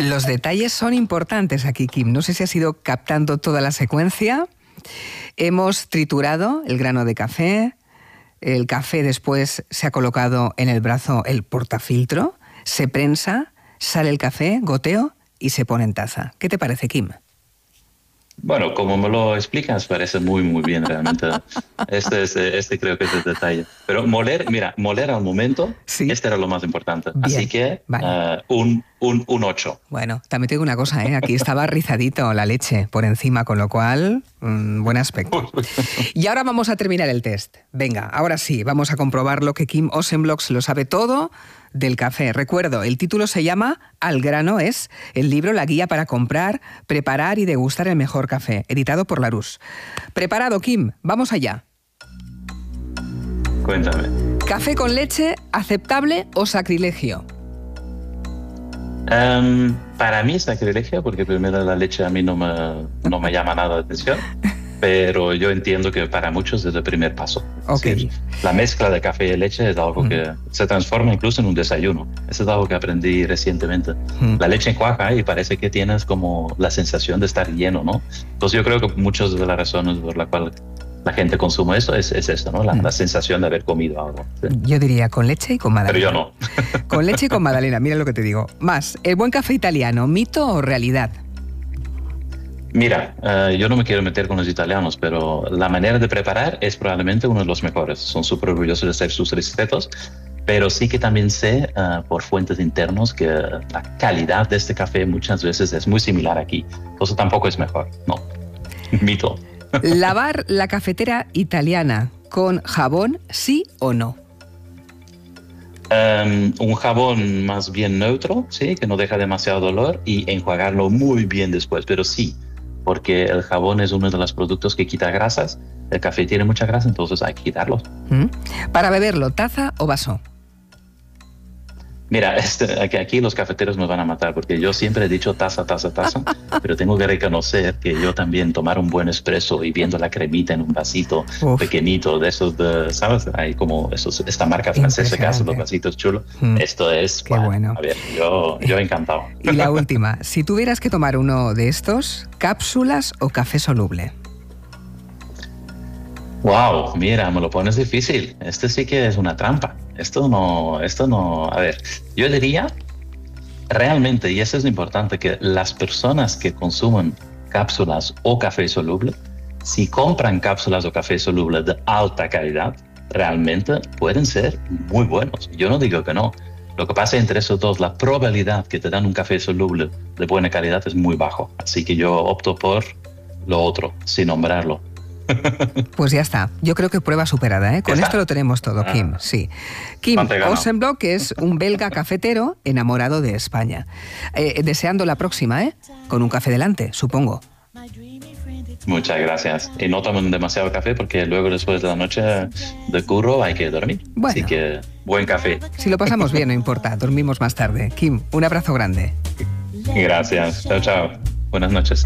Los detalles son importantes aquí, Kim. No sé si has ido captando toda la secuencia. Hemos triturado el grano de café. El café después se ha colocado en el brazo el portafiltro. Se prensa, sale el café, goteo y se pone en taza. ¿Qué te parece, Kim? Bueno, como me lo explicas, parece muy bien realmente. Este creo que es el detalle. Pero moler al momento, sí. Este era lo más importante. Bien, así que vale. Un 8. Bueno, también te digo una cosa, aquí estaba rizadito la leche por encima, con lo cual, buen aspecto. Y ahora vamos a terminar el test. Venga, ahora sí, vamos a comprobar lo que Kim Osenblock se lo sabe todo del café. Recuerdo, el título se llama Al grano, es el libro, la guía para comprar, preparar y degustar el mejor café, editado por Larousse. ¿Preparado, Kim? Vamos allá. Cuéntame. ¿Café con leche, aceptable o sacrilegio? Para mí es sacrilegio, porque primero la leche a mí no me llama nada de atención. Pero yo entiendo que para muchos es el primer paso. Okay. Es decir, la mezcla de café y leche es algo que se transforma incluso en un desayuno. Eso es algo que aprendí recientemente. La leche cuaja y parece que tienes como la sensación de estar lleno, ¿no? Entonces yo creo que muchas de las razones por las cuales la gente consume eso es esto, ¿no? La sensación de haber comido algo. ¿Sí? Yo diría con leche y con magdalena. Pero yo no. Con leche y con magdalena, mira lo que te digo. Más, ¿el buen café italiano, mito o realidad? Mira, yo no me quiero meter con los italianos, pero la manera de preparar es probablemente uno de los mejores. Son súper orgullosos de hacer sus recetas, pero sí que también sé por fuentes internos que la calidad de este café muchas veces es muy similar aquí. Entonces tampoco es mejor, no. Mito. ¿Lavar la cafetera italiana con jabón, sí o no? Un jabón más bien neutro, sí, que no deja demasiado olor, y enjuagarlo muy bien después, pero sí. Porque el jabón es uno de los productos que quita grasas. El café tiene mucha grasa, entonces hay que quitarlo. Para beberlo, ¿taza o vaso? Mira, aquí los cafeteros me van a matar, porque yo siempre he dicho taza, pero tengo que reconocer que yo también tomar un buen espresso y viendo la cremita en un vasito pequeñito de esos, ¿sabes? Hay como esta marca francesa que hace los vasitos chulos. Esto es, qué bueno. A ver, yo encantado. Y la última, si tuvieras que tomar uno de estos, ¿cápsulas o café soluble? Wow, mira, me lo pones difícil. Este sí que es una trampa. Esto no, a ver, yo diría realmente, y eso es importante, que las personas que consumen cápsulas o café soluble, si compran cápsulas o café soluble de alta calidad, realmente pueden ser muy buenos. Yo no digo que no. Lo que pasa entre esos dos, la probabilidad que te dan un café soluble de buena calidad es muy bajo. Así que yo opto por lo otro, sin nombrarlo. Pues ya está. Yo creo que prueba superada, ¿eh? Con esto lo tenemos todo, Kim. Sí. Kim Osenblock es un belga cafetero enamorado de España. Deseando la próxima, ¿eh? Con un café delante, supongo. Muchas gracias. Y no tomen demasiado café porque luego después de la noche de curro hay que dormir. Bueno, así que buen café. Si lo pasamos bien, no importa. Dormimos más tarde. Kim, un abrazo grande. Gracias. Chao, chao. Buenas noches.